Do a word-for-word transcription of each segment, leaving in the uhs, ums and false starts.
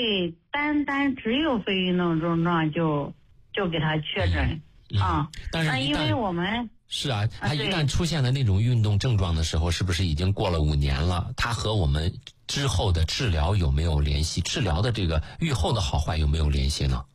会单单只有非运动症状就就给他确诊、嗯、啊。 但是那因为我们是啊，他一旦出现了那种运动症状的时候，是不是已经过了五年了？他和我们之后的治疗有没有联系？治疗的这个愈后的好坏有没有联系呢？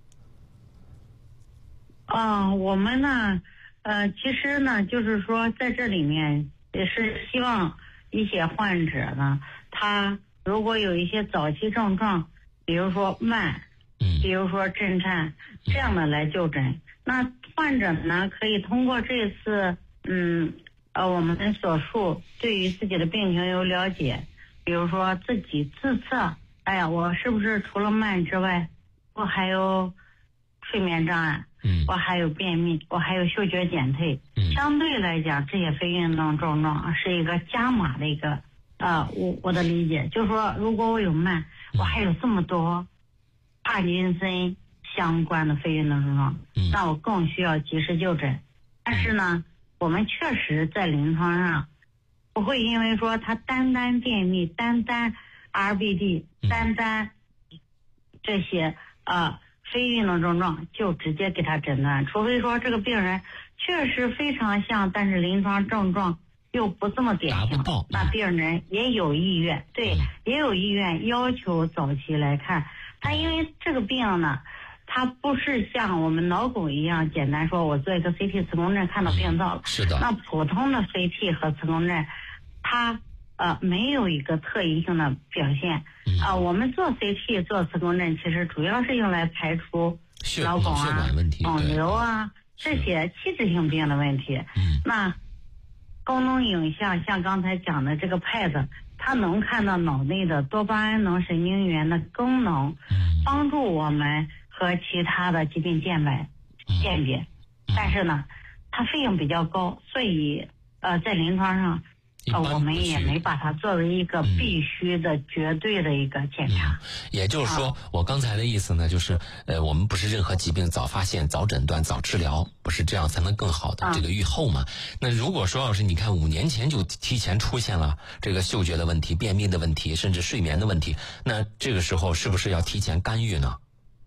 啊，我们呢，呃，其实呢，就是说在这里面也是希望一些患者呢，他如果有一些早期症状，比如说慢， 嗯， 比如说震颤这样的来就诊。那患者呢，可以通过这次，嗯，呃，我们的手术，对于自己的病情有了解，比如说自己自测，哎呀，我是不是除了慢之外，我还有睡眠障碍， 嗯， 我还有便秘，我还有嗅觉减退， 嗯， 相对来讲，这些非运动症状是一个加码的一个，呃，我我的理解就是说，如果我有慢，我还有这么多帕金森相关的非运动症状， 嗯， 那我更需要及时就诊。但是呢，我们确实在临床上不会因为说他单单便秘、单单 R B D、单单这些呃非运动症状就直接给他诊断，除非说这个病人确实非常像，但是临床症状又不这么典型，那病人也有意愿，对，也有意愿要求早期来看。他因为这个病呢，它不是像我们脑梗一样简单说我做一个 C T 磁共振看到病灶了， 是的。 那普通的 C T 和磁共振，它呃没有一个特异性的表现啊、 嗯呃。我们做 C T 做磁共振，其实主要是用来排除脑梗啊、肿瘤啊这些器质性病的问题。 嗯， 那功能影像像刚才讲的这个 P E T， 它能看到脑内的多巴胺能神经元的功能，帮助我们和其他的疾病鉴别鉴别。但是呢，它费用比较高，所以呃在临床上呃我们也没把它作为一个必须的、嗯、绝对的一个检查。 嗯、也就是说、啊、我刚才的意思呢，就是呃我们不是任何疾病早发现、早诊断、早治疗，不是这样才能更好的这个预后嘛、啊、那如果说要是你看五年前就提前出现了这个嗅觉的问题、便秘的问题，甚至睡眠的问题，那这个时候是不是要提前干预呢？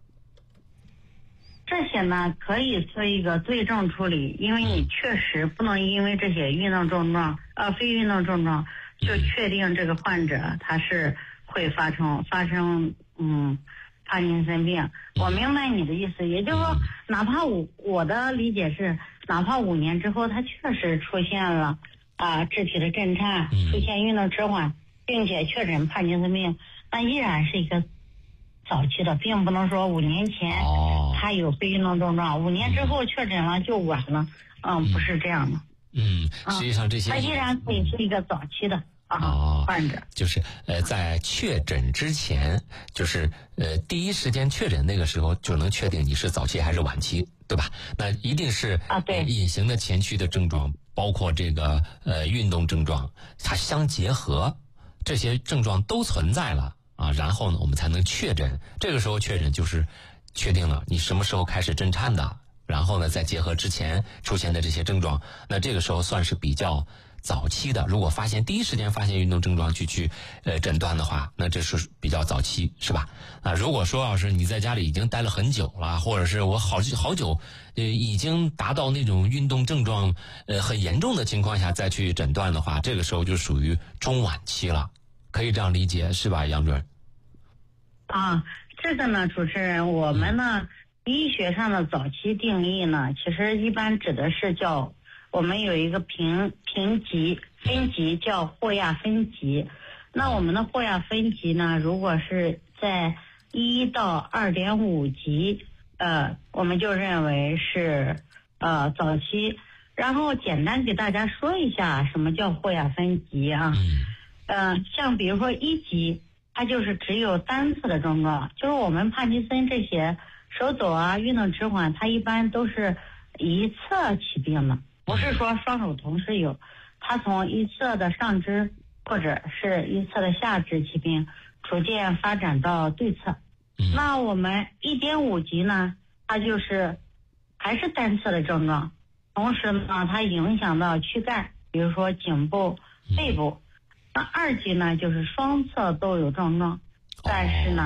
这些呢可以做一个对症处理，因为你确实不能因为这些运动症状呃非运动症状就确定这个患者他是会发生发生嗯帕金森病。我明白你的意思，也就是说哪怕我我的理解是哪怕五年之后他确实出现了啊、呃、肢体的震颤，出现运动迟缓，并且确诊帕金森病，那依然是一个早期的，并不能说五年前他有非运动症状，五、哦、年之后确诊了就晚了，嗯，不是这样的。 嗯，实际上这些、 嗯、他依然可以是一个早期的、嗯、啊、哦、患者。 就是呃，在确诊之前，就是呃第一时间确诊那个时候就能确定你是早期还是晚期，对吧？那一定是啊，对、呃、 隐形的前驱的症状，包括这个呃运动症状，它相结合，这些症状都存在了。啊，然后呢，我们才能确诊。这个时候确诊就是确定了你什么时候开始震颤的，然后呢，再结合之前出现的这些症状，那这个时候算是比较早期的。如果发现第一时间发现运动症状去去呃诊断的话，那这是比较早期，是吧？啊，如果说要是你在家里已经待了很久了，或者是我好好久呃已经达到那种运动症状呃很严重的情况下再去诊断的话，这个时候就属于中晚期了。可以这样理解是吧，杨主任？ 啊，这个呢，主持人，我们呢、嗯、医学上的早期定义呢，其实一般指的是叫我们有一个评评级分级叫霍亚分级。那我们的霍亚分级呢，如果是在一到二点五级，呃，我们就认为是呃早期。然后简单给大家说一下什么叫霍亚分级啊。 嗯呃，像比如说一级，它就是只有单次的症状，就是我们帕金森这些手走啊、运动迟缓，它一般都是一侧起病的，不是说双手同时有，它从一侧的上肢或者是一侧的下肢起病，逐渐发展到对侧。那我们一点五级呢，它就是还是单侧的症状，同时呢，它影响到躯干，比如说颈部、背部。那二级呢，就是双侧都有症状，但是呢，它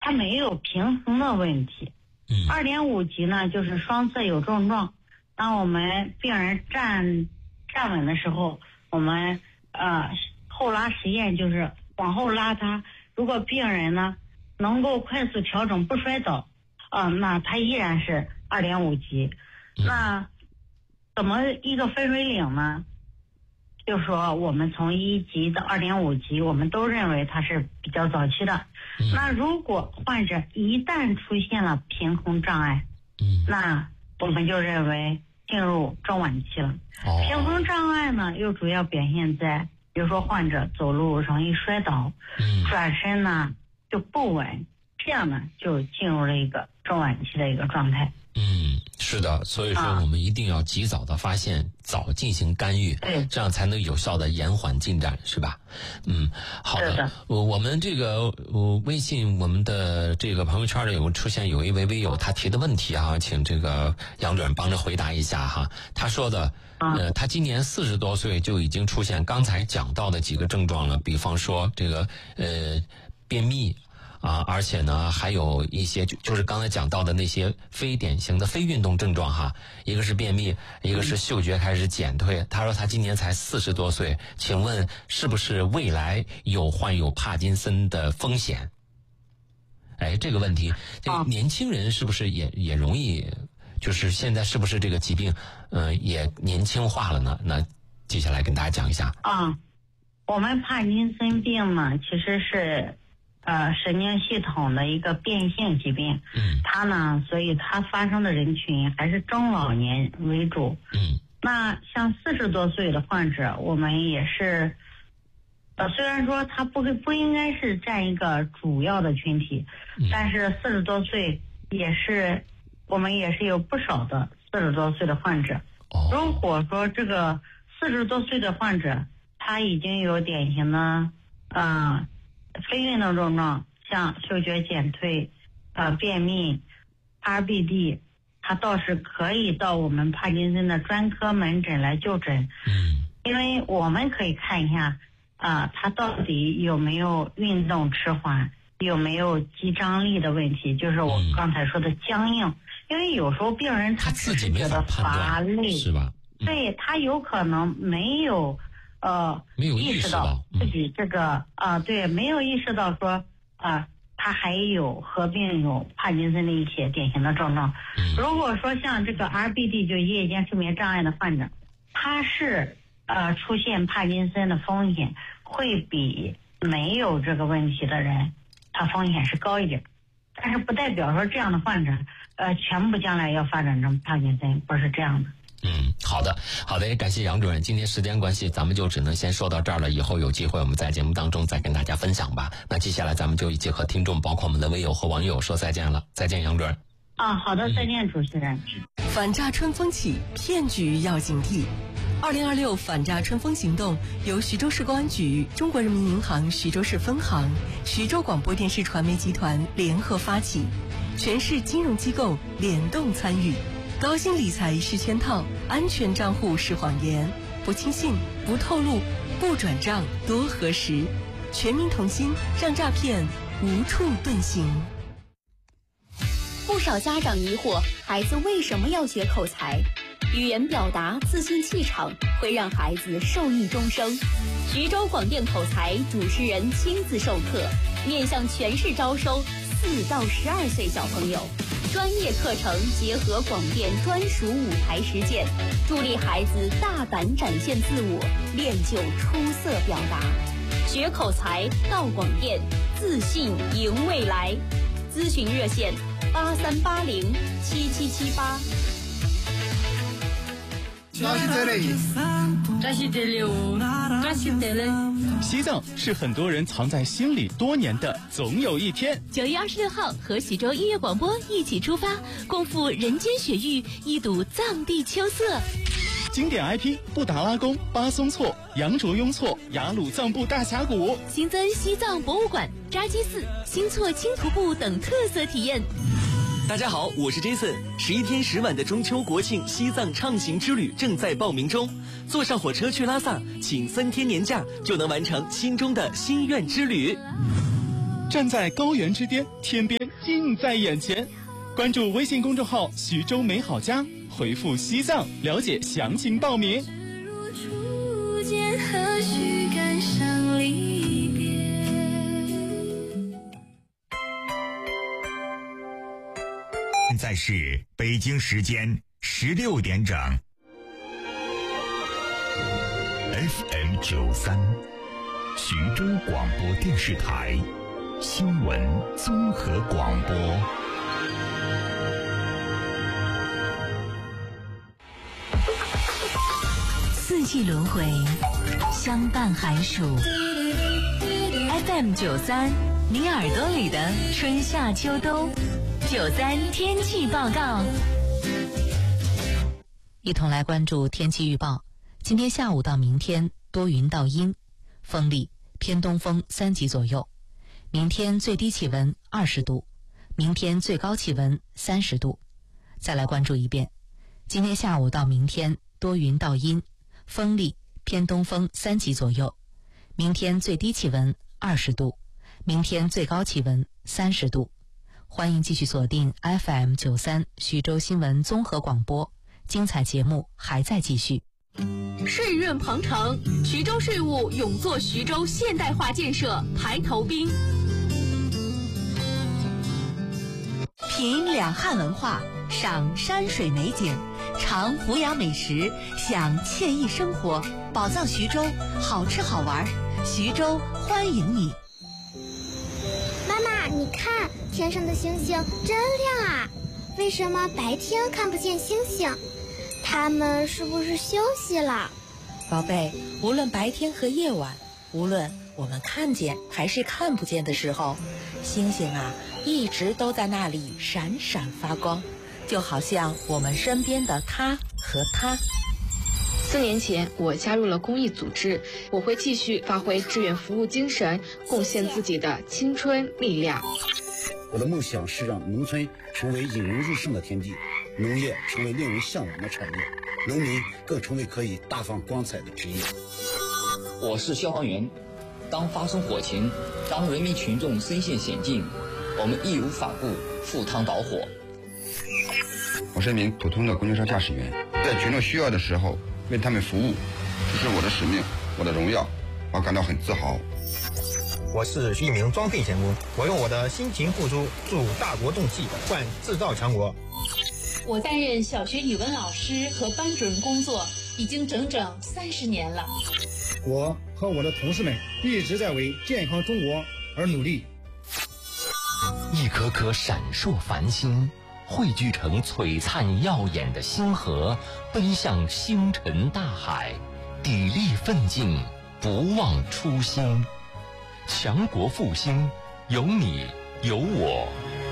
它没有平衡的问题。二点五级呢，就是双侧有症状。当我们病人站站稳的时候，我们呃后拉实验就是往后拉他。如果病人呢能够快速调整不摔倒，啊、呃，那他依然是二点五级。那怎么一个分水岭呢？就是说我们从一级到二点五级，我们都认为它是比较早期的。那如果患者一旦出现了平衡障碍，那我们就认为进入中晚期了。平衡障碍呢，又主要表现在，比如说患者走路容易摔倒，转身呢就不稳，这样呢就进入了一个中晚期的一个状态。 嗯，是的，所以说我们一定要及早的发现，啊、早进行干预， 对， 这样才能有效的延缓进展，是吧？嗯，好的。的我我们这个我微信我们的这个朋友圈里有出现有一位微友他提的问题啊，请这个杨主任帮着回答一下哈。他说的，呃，他今年四十多岁就已经出现刚才讲到的几个症状了，比方说这个呃便秘。啊，而且呢，还有一些就就是刚才讲到的那些非典型的非运动症状哈，一个是便秘，一个是嗅觉开始减退。他说他今年才四十多岁，请问是不是未来有患有帕金森的风险？哎，这个问题，这个年轻人是不是也也容易？就是现在是不是这个疾病，呃，也年轻化了呢？那接下来跟大家讲一下。 啊，我们帕金森病呢，其实是。呃，神经系统的一个变性疾病，嗯，它呢，所以它发生的人群还是中老年为主，嗯，那像四十多岁的患者，我们也是，呃，虽然说它不不应该是占一个主要的群体，嗯、但是四十多岁也是，我们也是有不少的四十多岁的患者。哦、如果说这个四十多岁的患者，他已经有典型的，啊、呃。非运动症状，像嗅觉减退、呃便秘、R B D， 它倒是可以到我们帕金森的专科门诊来就诊。嗯，因为我们可以看一下，啊、呃，他到底有没有运动迟缓，有没有肌张力的问题，就是我刚才说的僵硬。嗯、因为有时候病人他自己觉得乏累， 是吧？ 嗯、对他有可能没有。呃， 没有意识到自己这个啊、嗯呃，对，没有意识到说啊、呃，他还有合并有帕金森的一些典型的症状。嗯、如果说像这个 R B D 就夜间睡眠障碍的患者，他是呃出现帕金森的风险会比没有这个问题的人，他风险是高一点，但是不代表说这样的患者呃全部将来要发展成帕金森，不是这样的。 嗯，好的，好的，也感谢杨主任。今天时间关系，咱们就只能先说到这儿了。以后有机会我们在节目当中再跟大家分享吧。那接下来咱们就一起和听众，包括我们的微友和网友说再见了。再见，杨主任。 啊，好的，再见，主持人。 反诈春风起，骗局要警惕。二零二六反诈春风行动由徐州市公安局、中国人民银行徐州市分行、徐州广播电视传媒集团联合发起，全市金融机构联动参与。高薪理财是圈套，安全账户是谎言，不轻信，不透露，不转账，多核实。全民同心，让诈骗无处遁形。 不少家长疑惑，孩子为什么要学口才？语言表达、自信气场会让孩子受益终生。徐州广电口才主持人亲自授课，面向全市招收四到十二岁小朋友。专业课程结合广电专属舞台实践，助力孩子大胆展现自我，练就出色表达。学口才到广电，自信赢未来。咨询热线八三八零七七七八。 西藏是很多人藏在心里多年的总有一天。 九月二十六号，和徐州音乐广播一起出发，共赴人间雪域，一睹藏地秋色。 经典 I P 布达拉宫、巴松措、羊卓雍措、雅鲁藏布大峡谷， 新增西藏博物馆、扎基寺、新措青徒步等特色体验。 大家好，我是 Jason。十一天十晚的中秋国庆西藏畅行之旅正在报名中，坐上火车去拉萨，请三天年假就能完成心中的心愿之旅。 站在高原之巅，天边近在眼前。关注微信公众号徐州美好家，回复西藏了解详情报名。 何须感伤离别。 现在是北京时间十六点整。F M 九三，徐州广播电视台新闻综合广播。 四季轮回，相伴寒暑。F M 九三，你耳朵里的春夏秋冬。九三天气报告， 一同来关注天气预报。今天下午到明天多云到阴，风力偏东风三级左右。明天最低气温二十度，明天最高气温三十度。再来关注一遍，今天下午到明天多云到阴，风力偏东风三级左右。明天最低气温二十度，明天最高气温三十度。欢迎继续锁定 F M 九三徐州新闻综合广播，精彩节目还在继续。 税润鹏程，徐州税务勇做徐州现代化建设排头兵。 品两汉文化，赏山水美景，尝阜阳美食，享惬意生活。宝藏徐州，好吃好玩，徐州欢迎你。 妈妈，你看天上的星星真亮啊！为什么白天看不见星星？它们是不是休息了？ 宝贝，无论白天和夜晚，无论我们看见还是看不见的时候，星星啊一直都在那里闪闪发光，就好像我们身边的他和他。 四年前，我加入了公益组织，我会继续发挥志愿服务精神，贡献自己的青春力量。 我的梦想是让农村成为引人入胜的天地，农业成为令人向往的产业，农民更成为可以大放光彩的职业。 我是消防员，当发生火情，当人民群众身陷险境，我们义无反顾，赴汤蹈火。 我是一名普通的公交车驾驶员，在群众需要的时候为他们服务，这是我的使命，我的荣耀，我感到很自豪。 我是一名装配钳工，我用我的辛勤付出，助大国重器，换制造强国。 我担任小学语文老师和班主任工作已经整整三十年了。 我和我的同事们一直在为健康中国而努力。 一颗颗闪烁繁星汇聚成璀璨耀眼的星河，奔向星辰大海，砥砺奋进，不忘初心。强国复兴，有你有我。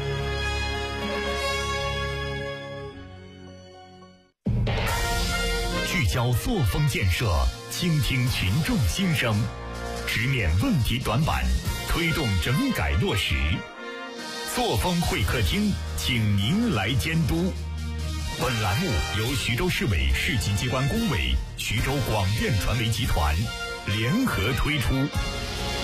聚焦作风建设，倾听群众心声，直面问题短板，推动整改落实。作风会客厅，请您来监督。本栏目由徐州市委市级机关工委、徐州广电传媒集团联合推出。